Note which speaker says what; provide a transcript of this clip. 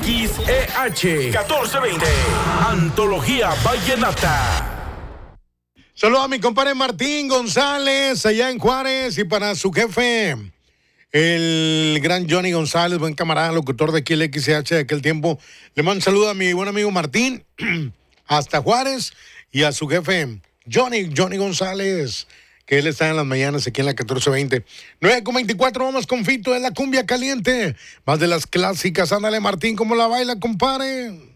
Speaker 1: XEH 1420, Antología Vallenata.
Speaker 2: Saludos a mi compadre Martín González, allá en Juárez, y para su jefe, el gran Johnny González, buen camarada, locutor de aquí el XH de aquel tiempo. Le mando un saludo a mi buen amigo Martín, hasta Juárez, y a su jefe, Johnny González, que él está en las mañanas aquí en la 1420. 9:24, vamos con Fito de la cumbia caliente. Más de las clásicas. Ándale, Martín, ¿cómo la baila, compadre?